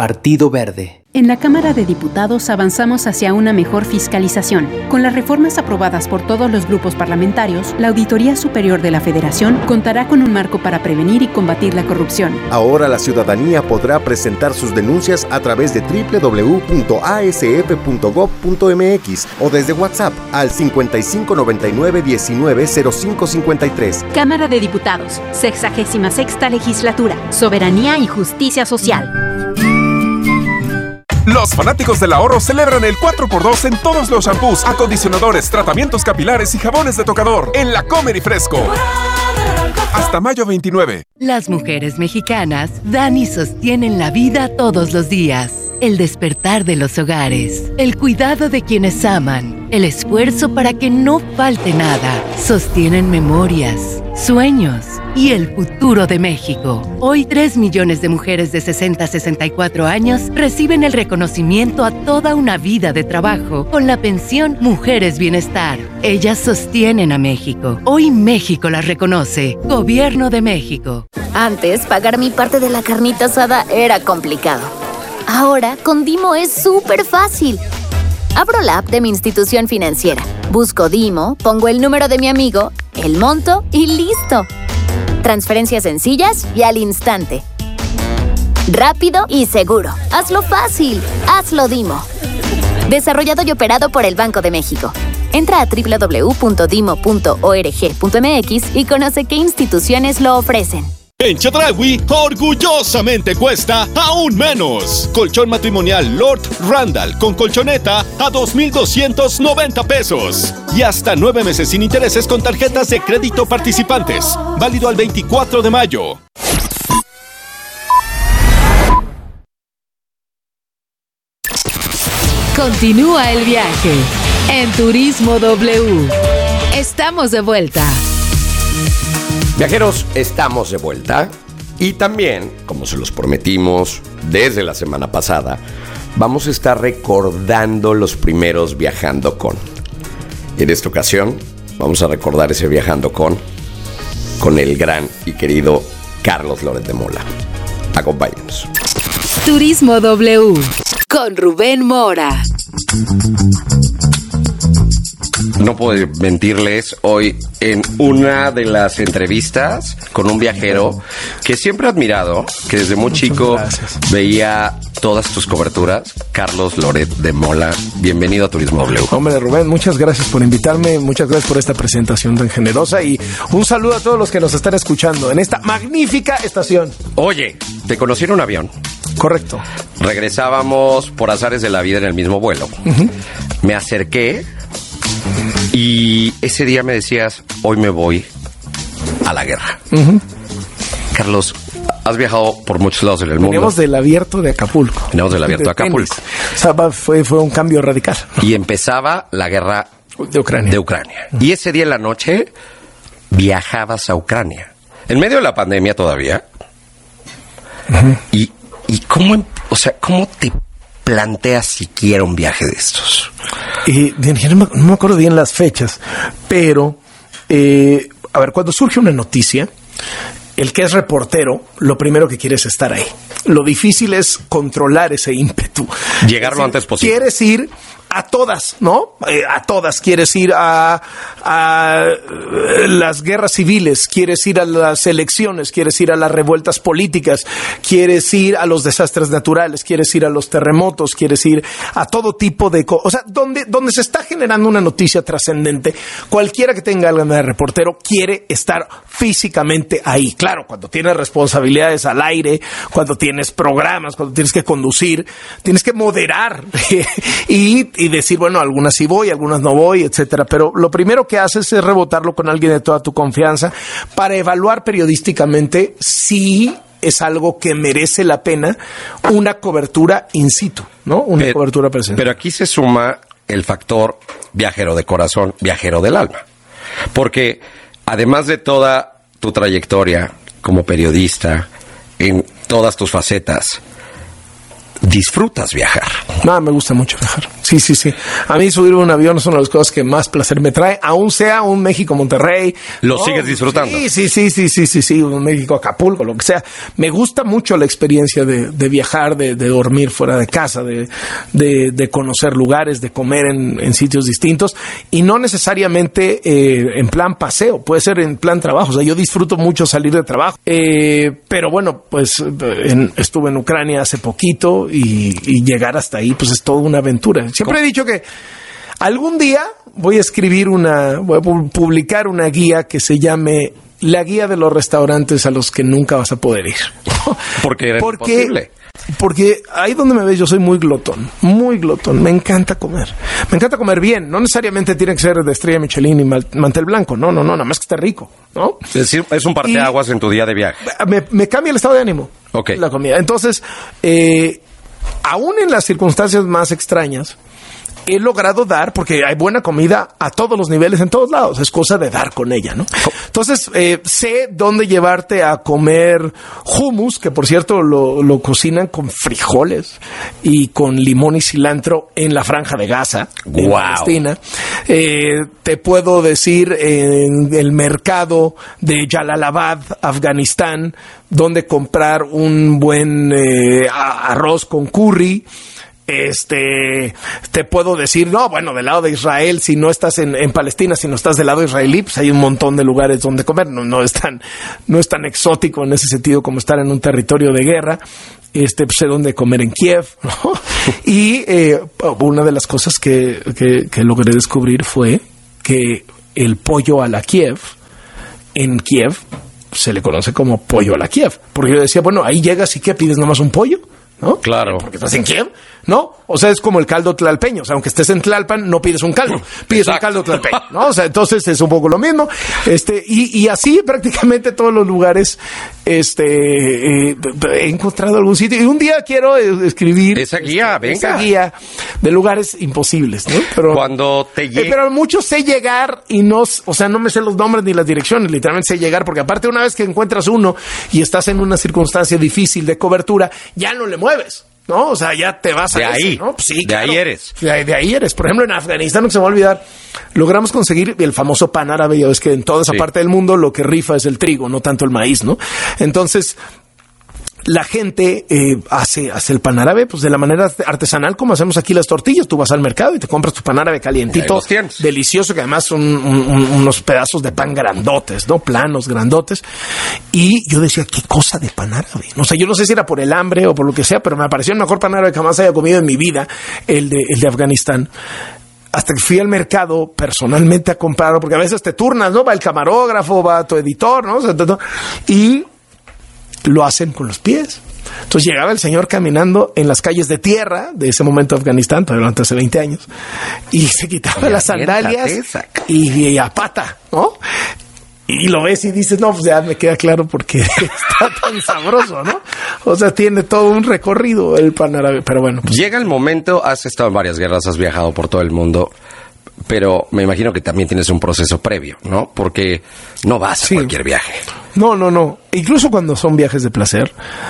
Partido Verde. En la Cámara de Diputados avanzamos hacia una mejor fiscalización. Con las reformas aprobadas por todos los grupos parlamentarios, la Auditoría Superior de la Federación contará con un marco para prevenir y combatir la corrupción. Ahora la ciudadanía podrá presentar sus denuncias a través de www.asf.gov.mx o desde WhatsApp al 5599-190553. Cámara de Diputados, 66ª Legislatura, Soberanía y Justicia Social. Los fanáticos del ahorro celebran el 4x2 en todos los shampoos, acondicionadores, tratamientos capilares y jabones de tocador en La Comer y Fresco. Hasta mayo 29. Las mujeres mexicanas dan y sostienen la vida todos los días. El despertar de los hogares, el cuidado de quienes aman, el esfuerzo para que no falte nada. Sostienen memorias, sueños y el futuro de México. Hoy 3 millones de mujeres de 60 a 64 años reciben el reconocimiento a toda una vida de trabajo con la pensión Mujeres Bienestar. Ellas sostienen a México. Hoy México las reconoce. Gobierno de México. Antes, pagar mi parte de la carnita asada era complicado. Ahora, con Dimo es súper fácil. Abro la app de mi institución financiera, busco Dimo, pongo el número de mi amigo, el monto y ¡listo! Transferencias sencillas y al instante. Rápido y seguro. Hazlo fácil. Hazlo Dimo. Desarrollado y operado por el Banco de México. Entra a www.dimo.org.mx y conoce qué instituciones lo ofrecen. En Chedraui, orgullosamente cuesta aún menos. Colchón matrimonial Lord Randall con colchoneta a 2,290 pesos. Y hasta 9 meses sin intereses con tarjetas de crédito participantes. Válido al 24 de mayo. Continúa el viaje en Turismo W. Estamos de vuelta. Viajeros, estamos de vuelta y también, como se los prometimos desde la semana pasada, vamos a estar recordando los primeros Viajando Con. En esta ocasión vamos a recordar ese Viajando Con el gran y querido Carlos Loret de Mola. Acompáñenos. Turismo W con Rubén Mora. No puedo mentirles, hoy en una de las entrevistas con un viajero que siempre he admirado, que desde muy chico veía todas tus coberturas, Carlos Loret de Mola. Bienvenido a Turismo W. Hombre, Rubén, muchas gracias por invitarme, muchas gracias por esta presentación tan generosa y un saludo a todos los que nos están escuchando en esta magnífica estación. Oye, te conocí en un avión. Correcto. Regresábamos por azares de la vida en el mismo vuelo. Me acerqué y ese día me decías, hoy me voy a la guerra. Carlos, has viajado por muchos lados en el mundo. Veníamos del abierto de Acapulco. Veníamos del abierto de Acapulco. O sea, fue un cambio radical. Y empezaba la guerra de Ucrania. Y ese día en la noche viajabas a Ucrania. En medio de la pandemia todavía. Y cómo, o sea, ¿cómo te planteas siquiera un viaje de estos? No me acuerdo bien las fechas, pero a ver, cuando surge una noticia, el que es reportero, lo primero que quiere es estar ahí. Lo difícil es controlar ese ímpetu. Llegar lo antes posible. Quieres ir a todas, ¿no? A todas. Quieres ir a las guerras civiles, quieres ir a las elecciones, quieres ir a las revueltas políticas, quieres ir a los desastres naturales, quieres ir a los terremotos, quieres ir a todo tipo de cosas. O sea, donde se está generando una noticia trascendente, cualquiera que tenga algo de reportero quiere estar físicamente ahí. Claro, cuando tienes responsabilidades al aire, cuando tienes programas, cuando tienes que conducir, tienes que moderar y decir, bueno, algunas sí voy, algunas no voy, etcétera. Pero lo primero que haces es rebotarlo con alguien de toda tu confianza para evaluar periodísticamente si es algo que merece la pena una cobertura in situ, ¿no? Una cobertura presente. Pero aquí se suma el factor viajero de corazón, viajero del alma. Porque además de toda tu trayectoria como periodista, en todas tus facetas, disfrutas viajar. No, me gusta mucho viajar. Sí. A mí subir un avión es una de las cosas que más placer me trae, aún sea un México-Monterrey. ¿Lo sigues disfrutando? Sí, un México-Acapulco, lo que sea. Me gusta mucho la experiencia de viajar, de dormir fuera de casa, de conocer lugares, de comer en sitios distintos, y no necesariamente en plan paseo, puede ser en plan trabajo. O sea, yo disfruto mucho salir de trabajo. Pero bueno, pues estuve en Ucrania hace poquito y llegar hasta ahí, pues es toda una aventura. Siempre he dicho que algún día voy a publicar una guía que se llame La Guía de los Restaurantes a los que nunca vas a poder ir. Porque era imposible. Porque ahí donde me ves yo soy muy glotón. Me encanta comer bien. No necesariamente tiene que ser de estrella Michelin y mantel blanco. No, nada más que esté rico, ¿no? Es decir, es un parteaguas en tu día de viaje. Me cambia el estado de ánimo. Okay. La comida. Entonces, aún en las circunstancias más extrañas, he logrado dar, porque hay buena comida a todos los niveles, en todos lados. Es cosa de dar con ella, ¿no? Entonces, sé dónde llevarte a comer hummus, que por cierto lo cocinan con frijoles y con limón y cilantro en la Franja de Gaza, en Palestina. Te puedo decir en el mercado de Jalalabad, Afganistán, donde comprar un buen arroz con curry. Te puedo decir, del lado de Israel, si no estás en Palestina, si no estás del lado israelí, pues hay un montón de lugares donde comer. No es tan exótico en ese sentido como estar en un territorio de guerra. Pues sé dónde comer en Kiev, ¿no? Y una de las cosas que logré descubrir fue que el pollo a la Kiev, en Kiev, se le conoce como pollo a la Kiev. Porque yo decía, ahí llegas y ¿qué pides? ¿Nomás un pollo? ¿No? Claro. Porque estás en Kiev, ¿no? O sea, es como el caldo tlalpeño. O sea, aunque estés en Tlalpan, no pides un caldo, pides un caldo tlalpeño, ¿no? O sea, entonces es un poco lo mismo. Y así prácticamente todos los lugares, he encontrado algún sitio. Y un día quiero escribir esa guía, esa guía de lugares imposibles, ¿no? Pero cuando te pero muchos sé llegar y no me sé los nombres ni las direcciones. Literalmente sé llegar, porque aparte una vez que encuentras uno y estás en una circunstancia difícil de cobertura, ya no le mueves, ¿no? O sea, ya te vas de a ahí, ¿no? Pues sí, de claro. ahí eres. De ahí eres. Por ejemplo, en Afganistán, no se me va a olvidar, logramos conseguir el famoso pan árabe. Ya ves que en toda esa parte del mundo lo que rifa es el trigo, no tanto el maíz, ¿no? Entonces, la gente hace el pan árabe pues de la manera artesanal como hacemos aquí las tortillas. Tú vas al mercado y te compras tu pan árabe calientito, delicioso, que además son unos pedazos de pan grandotes, ¿no? Planos, grandotes. Y yo decía, ¿qué cosa de pan árabe? No sé, yo no sé si era por el hambre o por lo que sea, pero me pareció el mejor pan árabe que jamás haya comido en mi vida, el de Afganistán. Hasta que fui al mercado personalmente a comprarlo, porque a veces te turnas, ¿no? Va el camarógrafo, va tu editor, ¿no? Y lo hacen con los pies. Entonces llegaba el señor caminando en las calles de tierra de ese momento de Afganistán, pero antes hace 20 años, y se quitaba las sandalias y a pata, ¿no? Y lo ves y dices, no, pues ya me queda claro porque está tan sabroso, ¿no? O sea, tiene todo un recorrido el pan árabe, pero bueno. Pues llega el momento, has estado en varias guerras, has viajado por todo el mundo, pero me imagino que también tienes un proceso previo, ¿no? Porque no vas a cualquier viaje. No. Incluso cuando son viajes de placer,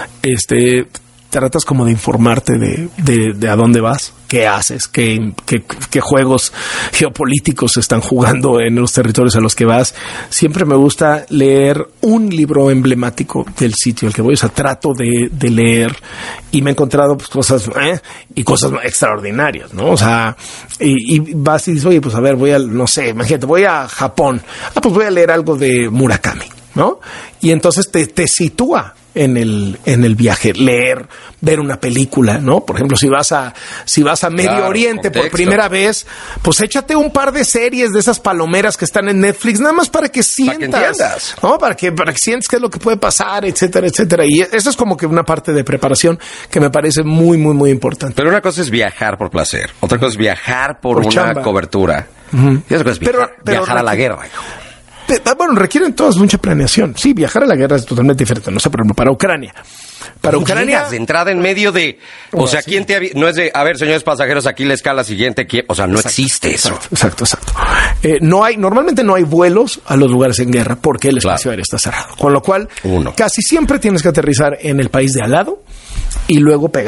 tratas como de informarte de a dónde vas, qué haces, qué juegos geopolíticos se están jugando en los territorios a los que vas. Siempre me gusta leer un libro emblemático del sitio al que voy. O sea, trato de leer, y me he encontrado pues, cosas extraordinarias, ¿no? O sea, y vas y dices, oye, pues a ver, imagínate, voy a Japón. Pues voy a leer algo de Murakami, ¿no? Y entonces te sitúa en el viaje, ver una película, ¿no? Por ejemplo, si vas a Medio Oriente por primera vez, pues échate un par de series de esas palomeras que están en Netflix, nada más para que sientas, ¿no? Para que sientas qué es lo que puede pasar, etcétera, etcétera. Y eso es como que una parte de preparación que me parece muy, muy, muy importante. Pero una cosa es viajar por placer, otra cosa es viajar por una chamba, cobertura. Y otra cosa es viajar a la guerra. Bueno, requieren todas mucha planeación. Sí, viajar a la guerra es totalmente diferente. No sé, por ejemplo, para Ucrania. Para Ucrania, de entrada en medio de, o sea, ¿quién te no es de, a ver, señores pasajeros, aquí la escala siguiente, o sea, no existe eso. Exacto. Normalmente no hay vuelos a los lugares en guerra porque el espacio aéreo está cerrado. Con lo cual, casi siempre tienes que aterrizar en el país de al lado y luego pegarle.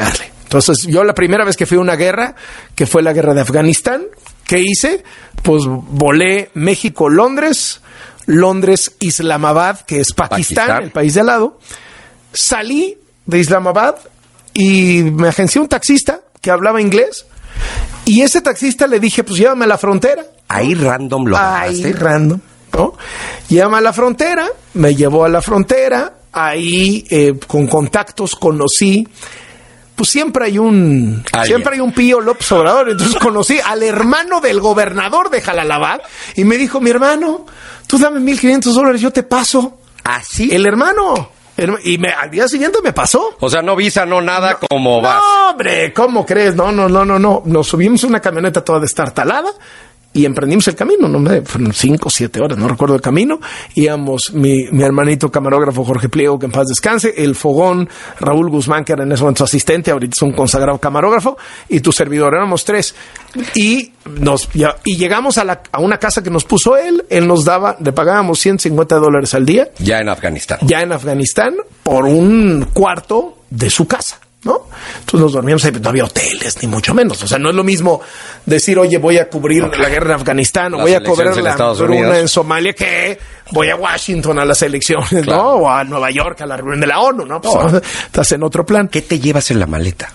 Entonces, yo la primera vez que fui a una guerra, que fue la guerra de Afganistán, ¿qué hice? Pues volé México-Londres, Londres-Islamabad, que es Pakistán, el país de al lado. Salí de Islamabad y me agencié un taxista que hablaba inglés. Y ese taxista le dije, pues llévame a la frontera. Ahí random lo Ahí random, ¿no? Llévame a la frontera, me llevó a la frontera, ahí con contactos conocí, pues siempre hay un Pío López Obrador, entonces conocí al hermano del gobernador de Jalalabad y me dijo, mi hermano, tú dame $1,500, yo te paso. ¿Así? El hermano. Y al día siguiente me pasó. O sea, no visa, no nada, como vas. No, hombre, ¿cómo crees? No. Nos subimos a una camioneta toda destartalada y emprendimos el camino. No me fueron 5 o 7 horas, no recuerdo el camino. Íbamos mi hermanito camarógrafo Jorge Pliego, que en paz descanse, el fogón Raúl Guzmán, que era en ese momento su asistente, ahorita es un consagrado camarógrafo, y tu servidor. Éramos 3. Y llegamos a una casa que nos puso él le pagábamos $150 al día. Ya en Afganistán, por un cuarto de su casa, ¿no? Entonces nos dormíamos ahí, no había hoteles, ni mucho menos. O sea, no es lo mismo decir, oye, voy a cubrir la guerra en Afganistán, o voy a cubrir la hambruna en Somalia, que voy a Washington a las elecciones, claro, ¿no? O a Nueva York a la reunión de la ONU, ¿no? Pues estás en otro plan. ¿Qué te llevas en la maleta?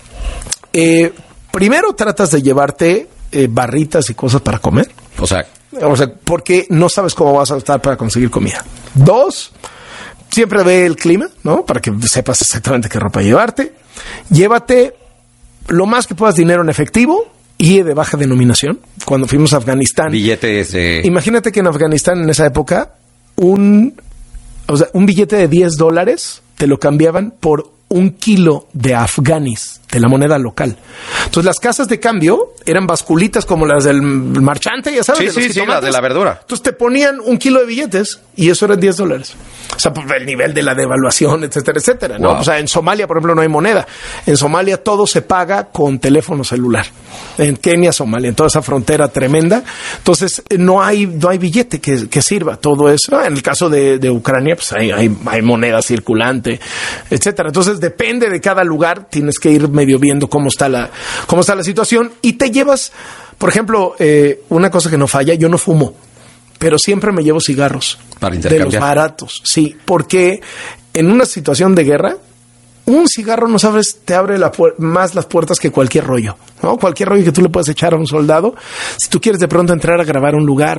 Primero tratas de llevarte barritas y cosas para comer. O sea, porque no sabes cómo vas a estar para conseguir comida. 2, siempre ve el clima, ¿no? Para que sepas exactamente qué ropa llevarte. Llévate lo más que puedas dinero en efectivo y de baja denominación. Cuando fuimos a Afganistán. Billetes de... Imagínate que en Afganistán en esa época un billete de $10 te lo cambiaban por 1 kilo de afganis, de la moneda local. Entonces las casas de cambio eran basculitas como las del marchante, ya sabes. Sí, las de la verdura. Entonces te ponían 1 kilo de billetes y eso eran $10. O sea, por el nivel de la devaluación, etcétera, etcétera, ¿no? Wow. O sea, en Somalia, por ejemplo, no hay moneda. En Somalia todo se paga con teléfono celular. En Kenia, Somalia, en toda esa frontera tremenda. Entonces, no hay billete que sirva. Todo eso. En el caso de Ucrania, pues hay moneda circulante, etcétera. Entonces, depende de cada lugar. Tienes que ir medio viendo cómo está la situación. Y te llevas, por ejemplo, una cosa que no falla, yo no fumo, pero siempre me llevo cigarros. Para intercambiar. De los baratos, sí, porque en una situación de guerra, un cigarro, no sabes, te abre más las puertas que cualquier rollo, ¿no? Cualquier rollo que tú le puedas echar a un soldado. Si tú quieres de pronto entrar a grabar un lugar,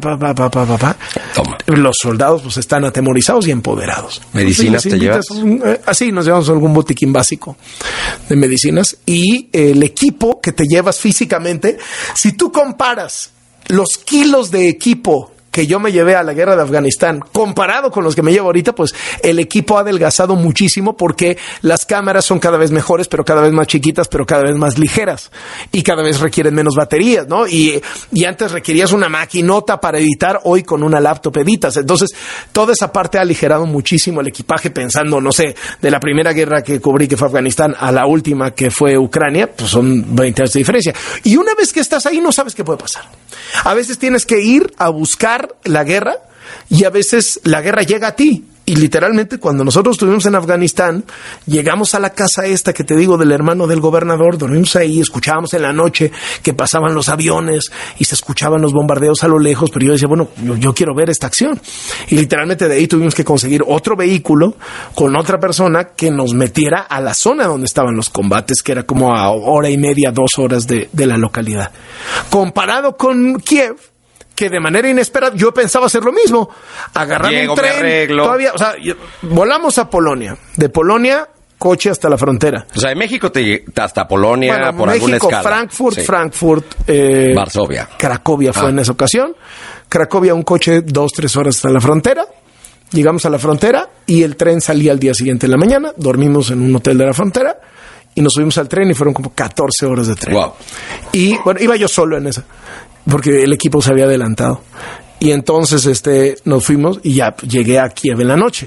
Toma. Los soldados pues están atemorizados y empoderados. ¿Medicinas te llevas? Así nos llevamos algún botiquín básico de medicinas. Y el equipo que te llevas físicamente, si tú comparas los kilos de equipo que yo me llevé a la guerra de Afganistán, comparado con los que me llevo ahorita, pues el equipo ha adelgazado muchísimo porque las cámaras son cada vez mejores, pero cada vez más chiquitas, pero cada vez más ligeras y cada vez requieren menos baterías, ¿no? Y antes requerías una maquinota para editar, hoy con una laptop editas. Entonces, toda esa parte ha aligerado muchísimo el equipaje, pensando, no sé, de la primera guerra que cubrí, que fue Afganistán, a la última, que fue Ucrania, pues son 20 años de diferencia. Y una vez que estás ahí, no sabes qué puede pasar. A veces tienes que ir a buscar la guerra y a veces la guerra llega a ti. Y literalmente cuando nosotros estuvimos en Afganistán, llegamos a la casa esta que te digo del hermano del gobernador, dormimos ahí, escuchábamos en la noche que pasaban los aviones y se escuchaban los bombardeos a lo lejos, pero yo decía, bueno, yo quiero ver esta acción. Y literalmente de ahí tuvimos que conseguir otro vehículo con otra persona que nos metiera a la zona donde estaban los combates, que era como a 1:30, 2 horas de la localidad. Comparado con Kiev, que de manera inesperada, yo pensaba hacer lo mismo, agarrar un tren, todavía, o sea, volamos a Polonia, de Polonia, coche hasta la frontera. O sea, de México hasta Polonia, bueno, por México, alguna escala. Frankfurt, Varsovia. Cracovia fue en esa ocasión. Cracovia, un coche 2-3 horas hasta la frontera. Llegamos a la frontera y el tren salía al día siguiente en la mañana. Dormimos en un hotel de la frontera y nos subimos al tren y fueron como 14 horas de tren. Wow. Y bueno, iba yo solo en esa, porque el equipo se había adelantado. Y entonces nos fuimos y ya llegué a Kiev en la noche.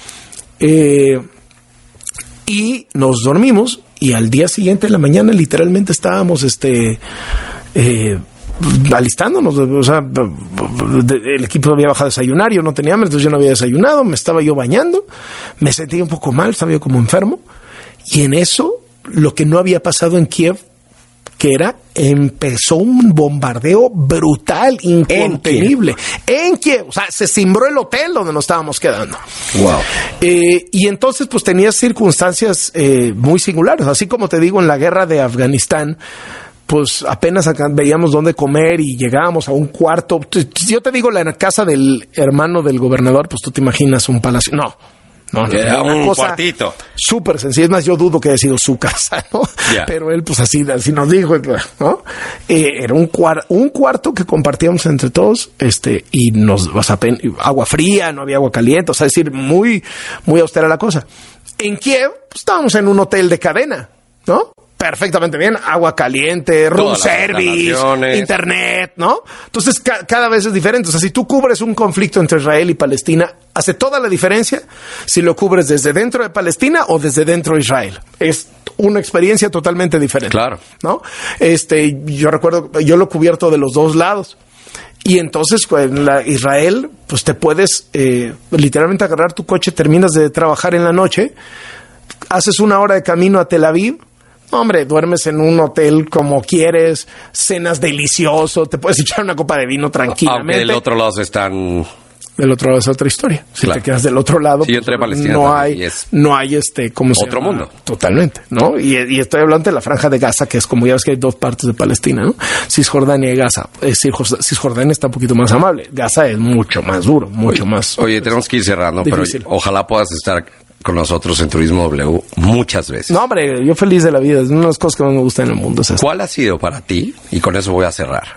Y nos dormimos y al día siguiente en la mañana literalmente estábamos alistándonos. O sea, el equipo había bajado a desayunar, yo no tenía hambre, entonces yo no había desayunado, me estaba yo bañando, me sentía un poco mal, estaba yo como enfermo. Y en eso lo que no había pasado en Kiev, que empezó un bombardeo brutal, incontenible. En Kiev. O sea, se cimbró el hotel donde nos estábamos quedando. Wow. Y entonces, pues tenías circunstancias muy singulares. Así como te digo, en la guerra de Afganistán, pues apenas acá veíamos dónde comer y llegábamos a un cuarto. Yo te digo, la casa del hermano del gobernador, pues tú te imaginas un palacio. No, era un cuartito. Súper sencillo. Es más, yo dudo que haya sido su casa, ¿no? Yeah. Pero él, pues así nos dijo, ¿no? Era un cuarto que compartíamos entre todos, y agua fría, no había agua caliente, o sea, es decir, muy, muy austera la cosa. En Kiev, pues, estábamos en un hotel de cadena, ¿no? Perfectamente bien, agua caliente, room service, internet, ¿no? Entonces cada vez es diferente. O sea, si tú cubres un conflicto entre Israel y Palestina, hace toda la diferencia si lo cubres desde dentro de Palestina o desde dentro de Israel. Es una experiencia totalmente diferente. Claro. ¿No? Yo recuerdo, yo lo he cubierto de los dos lados. Y entonces, en Israel, pues te puedes literalmente agarrar tu coche, terminas de trabajar en la noche, haces una hora de camino a Tel Aviv. Hombre, duermes en un hotel como quieres, cenas delicioso, te puedes echar una copa de vino tranquilamente. Aunque del otro lado están... Del otro lado es otra historia. Si claro. te quedas del otro lado, sí, entre Palestina no hay ¿cómo se otro llama? Mundo. Totalmente, ¿no? Y estoy hablando de la franja de Gaza, que es como ya ves que hay dos partes de Palestina, ¿no? Cisjordania y Gaza. Cisjordania está un poquito más amable. Gaza es mucho más duro, mucho más. Oye, tenemos que ir cerrando, difícil. Pero ojalá puedas estar con nosotros en Turismo W muchas veces. No, hombre, yo feliz de la vida. Es una de las cosas que más me gusta en el mundo. ¿Cuál ha sido para ti, y con eso voy a cerrar,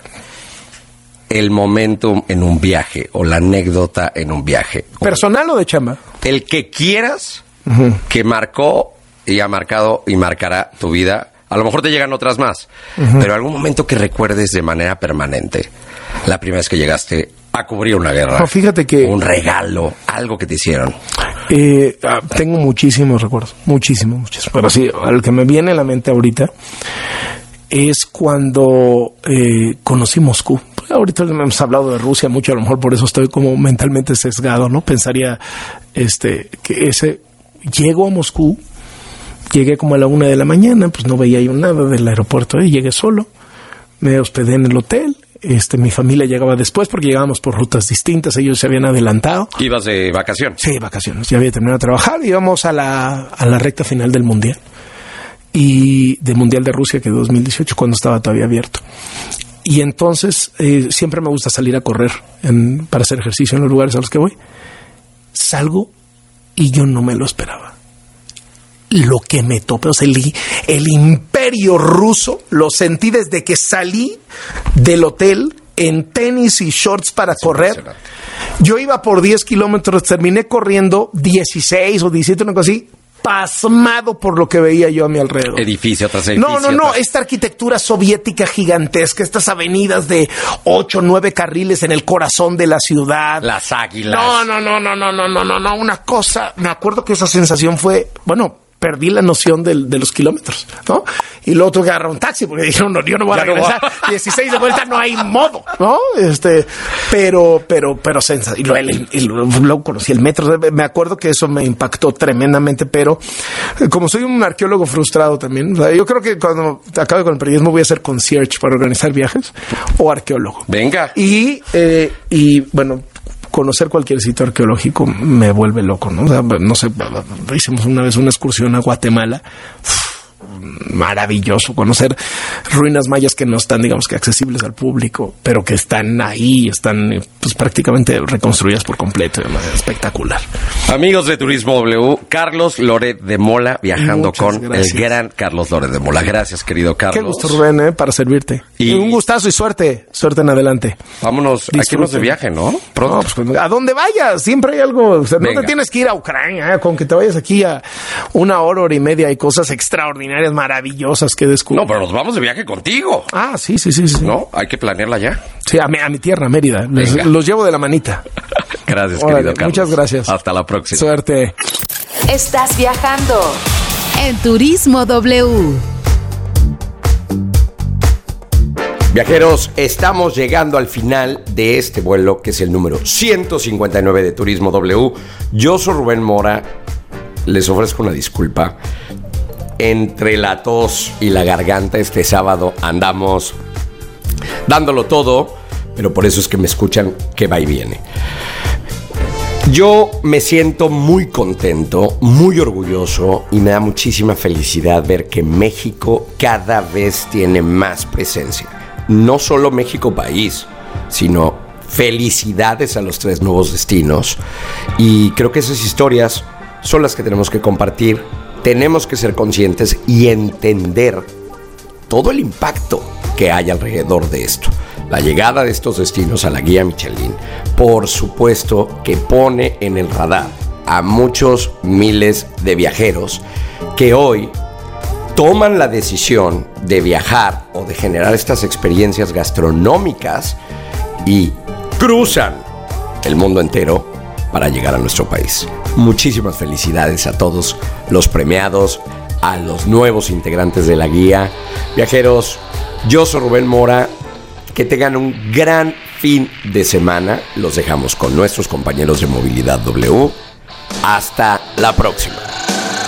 el momento en un viaje o la anécdota en un viaje? ¿Personal o de chamba? El que quieras, que marcó y ha marcado y marcará tu vida. A lo mejor te llegan otras más, pero algún momento que recuerdes de manera permanente. La primera vez que llegaste a cubrir una guerra. No, fíjate que... Un regalo, algo que te hicieron. Tengo muchísimos recuerdos, muchísimos. Pero sí, el que me viene a la mente ahorita es cuando conocí Moscú. Ahorita hemos hablado de Rusia mucho, a lo mejor por eso estoy como mentalmente sesgado, ¿no? Pensaría que llego a Moscú, llegué como a la 1 de la mañana, pues no veía yo nada del aeropuerto, llegué solo, me hospedé en el hotel. Mi familia llegaba después porque llegábamos por rutas distintas, ellos se habían adelantado. ¿Ibas de vacaciones? Sí, vacaciones, ya había terminado de trabajar, íbamos a la recta final del Mundial, y del Mundial de Rusia, que 2018, cuando estaba todavía abierto. Y entonces siempre me gusta salir a correr para hacer ejercicio en los lugares a los que voy. Salgo y yo no me lo esperaba. Lo que me topé, o sea, el imperio ruso, lo sentí desde que salí del hotel en tenis y shorts para correr. Yo iba por 10 kilómetros, terminé corriendo 16 o 17, una cosa así, pasmado por lo que veía yo a mi alrededor. Edificio tras edificio. No, esta arquitectura soviética gigantesca, estas avenidas de 8 o 9 carriles en el corazón de la ciudad. Las águilas. No, una cosa, me acuerdo que esa sensación fue, perdí la noción de los kilómetros, ¿no? Y luego tuve que agarrar un taxi porque dijeron, no, yo no voy a regresar. 16 de vuelta no hay modo, ¿no? Pero y luego conocí el metro. Me acuerdo que eso me impactó tremendamente, pero como soy un arqueólogo frustrado también, o sea, yo creo que cuando acabe con el periodismo voy a ser concierge para organizar viajes o arqueólogo. Venga. Y bueno, conocer cualquier sitio arqueológico me vuelve loco, ¿no? O sea, no sé, hicimos una vez una excursión a Guatemala. Maravilloso conocer ruinas mayas que no están, digamos, que accesibles al público, pero que están ahí, están pues prácticamente reconstruidas por completo, de manera espectacular. Amigos de Turismo W, Carlos Loret de Mola, viajando Muchas con gracias. el gran Carlos Loret de Mola. Gracias, querido Carlos. Qué gusto, Rubén, para servirte. Y un gustazo y suerte en adelante. Vámonos, hay que irnos de viaje, ¿no? Pronto. No, pues, a donde vayas, siempre hay algo. O sea, no te tienes que ir a Ucrania, con que te vayas aquí a 1 hora y media, hay cosas extraordinarias, maravillosas que descubrir. No, pero nos vamos de viaje contigo. Ah, sí. No, hay que planearla ya. Sí, a mi tierra, Mérida. Los llevo de la manita. Gracias, Órale, querido Carlos. muchas gracias. Hasta la próxima. Suerte. Estás viajando en Turismo W. Viajeros, estamos llegando al final de este vuelo, que es el número 159 de Turismo W. Yo soy Rubén Mora. Les ofrezco una disculpa. entre la tos y la garganta. Este sábado andamos dándolo todo, pero por eso es que me escuchan que va y viene. Yo me siento muy contento, muy orgulloso y me da muchísima felicidad ver que México cada vez tiene más presencia. No solo México país, sino felicidades a los 3 nuevos destinos. Y creo que esas historias son las que tenemos que compartir. Tenemos que ser conscientes y entender todo el impacto que hay alrededor de esto. La llegada de estos destinos a la guía Michelin, por supuesto que pone en el radar a muchos miles de viajeros que hoy toman la decisión de viajar o de generar estas experiencias gastronómicas y cruzan el mundo entero para llegar a nuestro país. Muchísimas felicidades a todos los premiados, a los nuevos integrantes de la guía. Viajeros, yo soy Rubén Mora. Que tengan un gran fin de semana. Los dejamos con nuestros compañeros de Movilidad W. Hasta la próxima.